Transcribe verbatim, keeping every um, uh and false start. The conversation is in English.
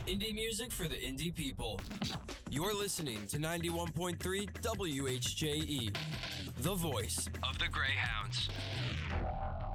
Indie music for the indie people. You're listening to ninety-one point three W H J E, the voice of the Greyhounds.